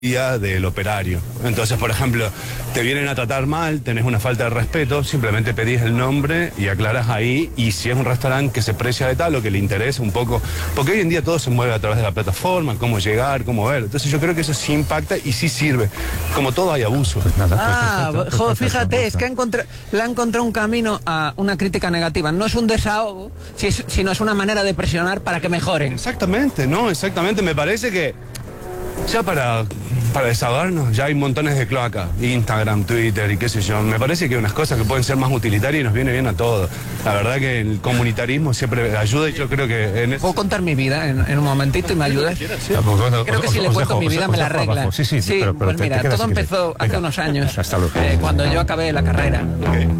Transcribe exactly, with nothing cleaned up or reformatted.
del operario. Entonces, por ejemplo, te vienen a tratar mal, tenés una falta de respeto, simplemente pedís el nombre y aclaras ahí, y si es un restaurante que se precia de tal o que le interesa un poco, porque hoy en día todo se mueve a través de la plataforma, cómo llegar, cómo ver. Entonces yo creo que eso sí impacta y sí sirve. Como todo hay abuso. Pues nada, pues Ah, perfecto, jo, perfecto, fíjate, me es que ha gusta. encontrado, le ha encontrado un camino a una crítica negativa. No es un desahogo, si es- sino es una manera de presionar para que mejoren. Exactamente, ¿no? Exactamente. Me parece que ya para, para desahogarnos ya hay montones de cloacas, Instagram, Twitter y qué sé yo. Me parece que hay unas cosas que pueden ser más utilitarias y nos viene bien a todos. La verdad que el comunitarismo siempre ayuda y yo creo que en eso... ¿Puedo contar mi vida en, en un momentito y me ayudas? Ah, pues bueno, Creo que os- si le os cuento dejo, mi os- vida os me la dejo arregla. abajo. Sí, sí, pero, pero pues te- te mira, quedas todo si quieres. empezó hace Venga. unos años, Hasta luego. eh, cuando yo acabé la carrera. Ok.